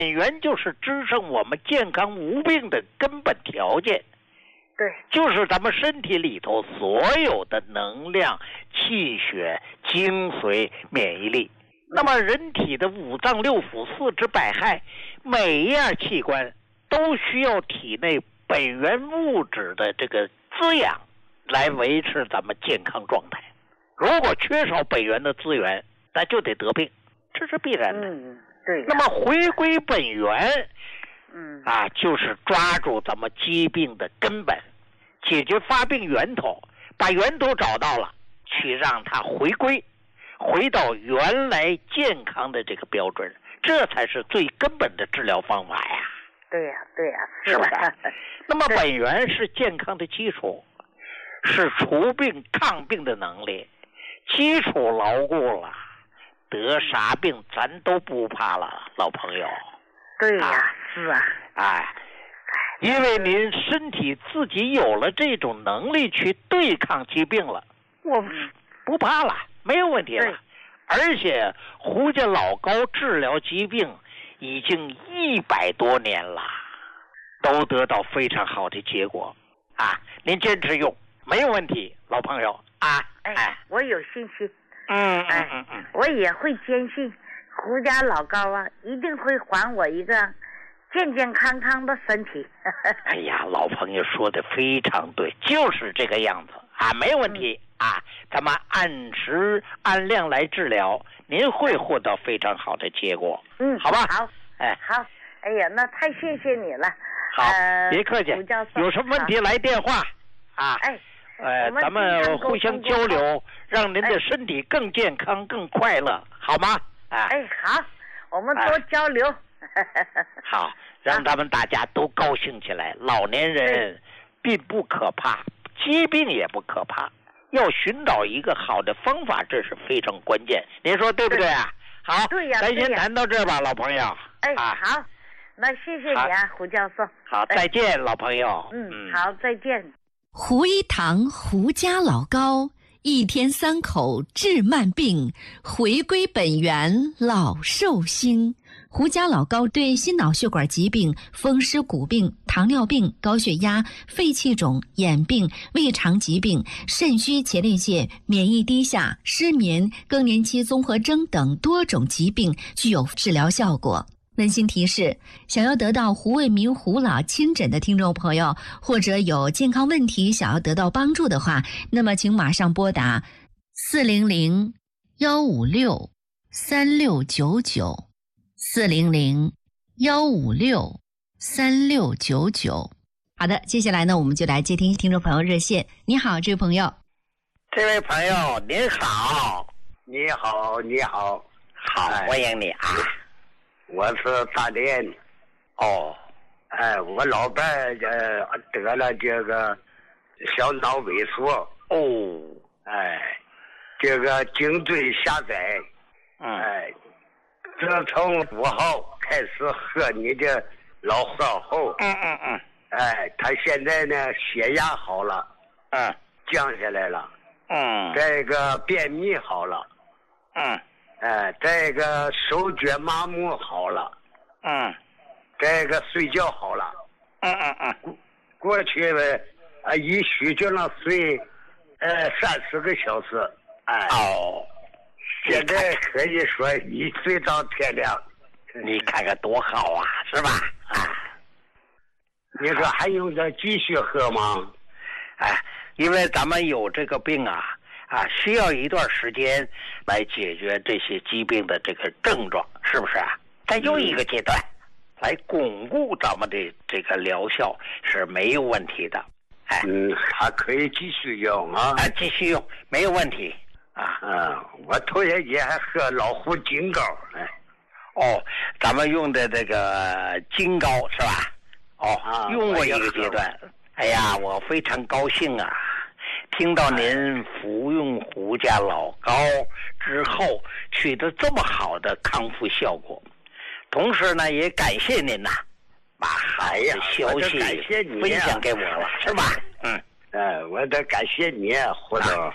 本源就是支撑我们健康无病的根本条件。 对， 就是咱们身体里头所有的能量、气血、精髓、免疫力。那么人体的五脏六腑、四肢百骸，每一样器官都需要体内本源物质的这个滋养，来维持咱们健康状态。如果缺少本源的资源，那就得得病，这是必然的。 对。 那么回归本源，就是抓住咱们疾病的根本，解决发病源头，把源头找到了，去让它回到原来健康的这个标准，这才是最根本的治疗方法呀。 对呀， 是吧？那么本源是健康的基础，是除病抗病的能力，基础牢固了，得啥病咱都不怕了，老朋友。 对呀，是啊。 因为您身体自己有了这种能力去对抗疾病了，我不怕了，没有问题了。而且胡家老高治疗疾病已经100多年了，都得到非常好的结果啊！您坚持用没有问题，老朋友啊！ 我有信心。我也会坚信胡家老高啊，一定会还我一个健健康康的身体。 哎呀，老朋友说的非常对，就是这个样子啊，没有问题啊。咱们按时按量来治疗，您会获得非常好的结果。好吧。 好。好。哎呀，那太谢谢你了。 好，别客气。有什么问题来电话啊？咱们互相交流，让您的身体更健康、更快乐，好吗？ 好，我们多交流。 好，让咱们大家都高兴起来。老年人并不可怕，疾病也不可怕，要寻找一个好的方法，这是非常关键。您说对不对啊？好， 对呀， 咱先谈到这吧，老朋友。 好，那谢谢你啊，胡教授。 好，再见，老朋友。 好，再见。 胡一堂胡家老高，一天3口治慢病，回归本源老寿星。胡家老高对心脑血管疾病、风湿骨病、糖尿病、高血压、肺气肿、眼病、胃肠疾病、肾虚前列腺、免疫低下、失眠、更年期综合征等多种疾病具有治疗效果。温馨提示：想要得到胡卫民胡老亲诊的听众朋友，或者有健康问题想要得到帮助的话，那么请马上拨打400-156-3699 400-156-3699。好的，接下来呢，我们就来接听听众朋友热线。你好，这位朋友。 这位朋友您好。 你好。 好，欢迎你啊。 我是大连。我老伴得了这个小脑萎缩。这个颈椎狭窄。自从5号开始喝你的老喝后，他现在呢血压好了，降下来了，这个便秘好了，这个手脚麻木好了，这个睡觉好了，过去一宿就能睡30个小时，现在可以说一睡到天亮。 你看看多好啊，是吧？ 你说还用着继续喝吗？ 因为咱们有这个病需要一段时间来解决这些疾病的这个症状，是不是啊？再用一个阶段来巩固咱们的这个疗效是没有问题的。 还可以继续用啊。 继续用没有问题我头些节还喝老虎金膏。 咱们用的这个金膏是吧？用过一个阶段。哎呀，我非常高兴啊！听到您服用胡家老高之后取得这么好的康复效果，同时呢，也感谢您把好的消息分享给我了，是吧？ 我得感谢你，胡总。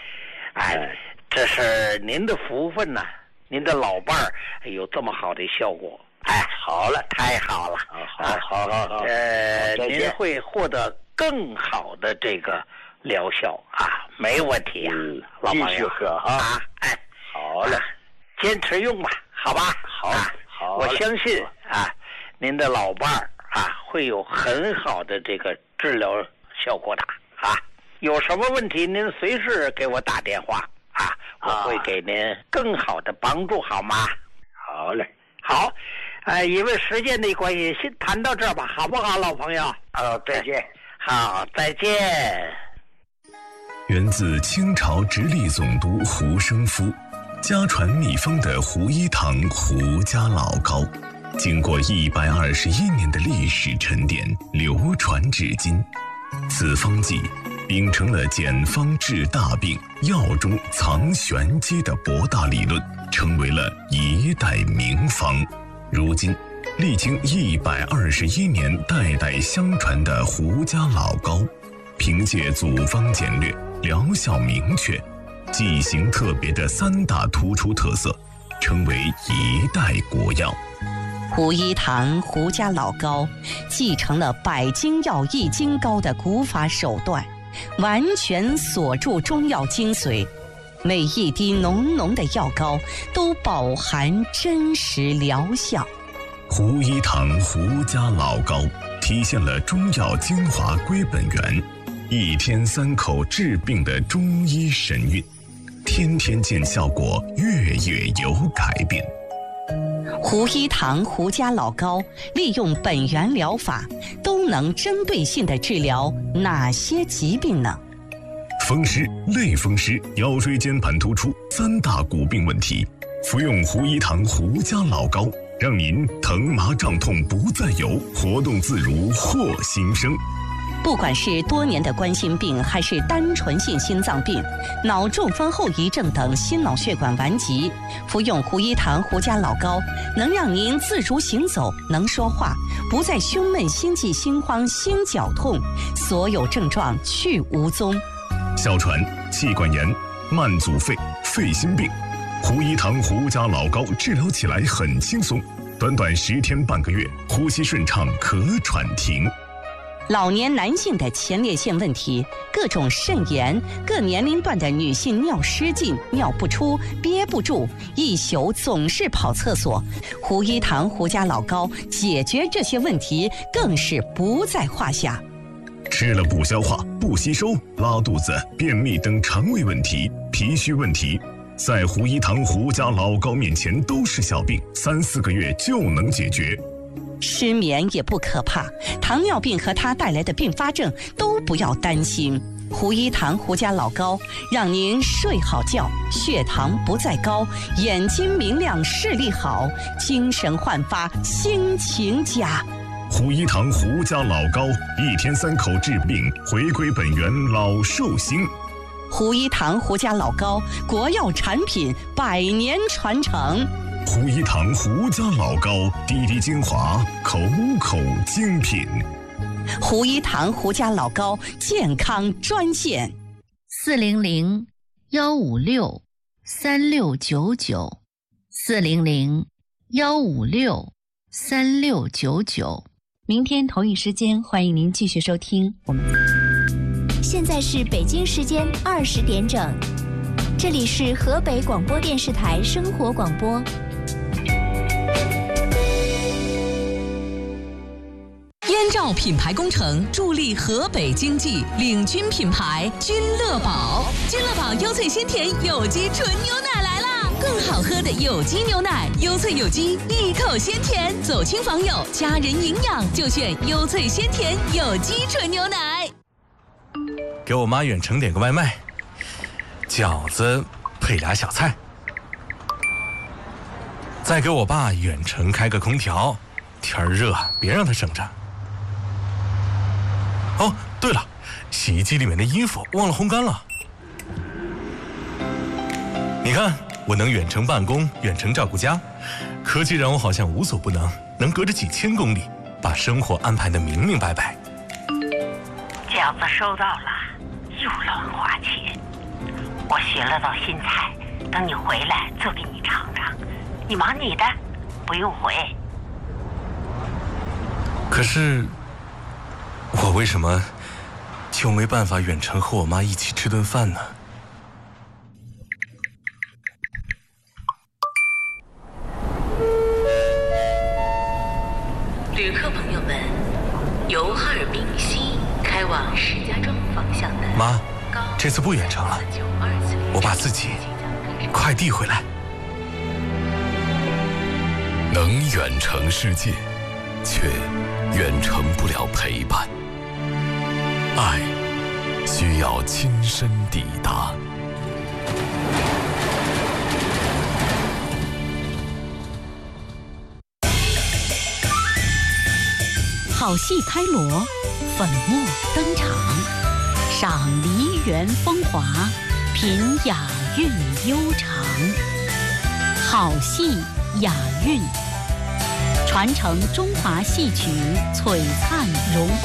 这是您的福分呐！您的老伴儿有这么好的效果， 哎，好了，太好了，好，您会获得更好的这个疗效啊，没问题啊，老朋友， 继续喝啊， 哎， 好了， 坚持用吧，好吧， 好， 我相信啊，您的老伴儿啊会有很好的这个治疗效果的啊。有什么问题您随时给我打电话啊，我会给您更好的帮助，好吗？ 好嘞， 好，因为时间的关系，先谈到这儿吧，好不好，老朋友？ 再见。 好，再见。 源自清朝直隶总督胡生夫，家传秘方的胡一堂胡家老膏，经过121年的历史沉淀，流传至今。此方剂秉承了简方治大病、药中藏玄机的博大理论，成为了一代名方。如今历经121年代代相传的胡家老膏，凭借组方简略、疗效明确、剂型特别的3大突出特色，成为一代国药。 胡一堂胡家老膏继承了百金药易筋膏的古法手段，完全锁住中药精髓，每一滴浓浓的药膏都饱含真实疗效。 胡一堂胡家老膏体现了中药精华归本源，1天3口治病的中医神韵，天天见效果，月月有改变。 胡一堂胡家老膏利用本源疗法，都能针对性地治疗哪些疾病呢？ 风湿、类风湿、腰椎间盘突出3大骨病问题，服用胡一堂胡家老膏，让您疼麻胀痛不再有，活动自如获新生。 不管是多年的冠心病，还是单纯性心脏病、脑中风后遗症等心脑血管顽疾，服用胡一堂胡家老膏，能让您自如行走，能说话，不再胸闷、心悸、心慌、心绞痛，所有症状去无踪。 哮喘、气管炎、慢阻肺、肺心病，胡一堂胡家老膏治疗起来很轻松，短短10天半个月，呼吸顺畅，咳喘停。 老年男性的前列腺问题、各种肾炎、各年龄段的女性尿失禁、尿不出、憋不住，一宿总是跑厕所，胡一堂胡家老膏解决这些问题更是不在话下。 吃了不消化、不吸收、拉肚子、便秘等肠胃问题、脾虚问题，在胡一堂胡家老膏面前都是小病，3、4个月就能解决。 失眠也不可怕，糖尿病和它带来的并发症都不要担心。胡一堂胡家老膏让您睡好觉，血糖不再高，眼睛明亮，视力好，精神焕发，心情佳。 胡一堂胡家老膏1天3口治病，回归本源，老寿星。 胡一堂胡家老膏国药产品，100年传承。 胡一堂胡家老膏，滴滴精华，口口精品。 胡一堂胡家老膏健康专线 ：400-156-3699，400-156-3699。明天同一时间，欢迎您继续收听我们。 现在是北京时间20点整，这里是河北广播电视台生活广播。 燕赵品牌工程助力河北经济，领军品牌君乐宝。君乐宝优萃鲜甜有机纯牛奶来啦！更好喝的有机牛奶，优萃有机，一口鲜甜，走亲访友，家人营养就选优萃鲜甜有机纯牛奶。 给我妈远程点个外卖，饺子配俩小菜。再给我爸远程开个空调，天热别让他省着。哦，对了，洗衣机里面的衣服忘了烘干了。你看，我能远程办公，远程照顾家，科技让我好像无所不能，能隔着几千公里把生活安排得明明白白。 饺子收到了，又乱花钱。我学了道新菜，等你回来做给你尝尝。你忙你的，不用回。 可是，我为什么就没办法远程和我妈一起吃顿饭呢？ 旅客朋友们，由哈尔滨西开往石家庄方向的妈，这次不远程了，我把自己快递回来。 能远程世界，却远程不了陪伴。爱需要亲身抵达。 好戏开锣，粉墨登场，赏梨园风华，品雅韵悠长。好戏雅韵，传承中华戏曲璀璨荣光。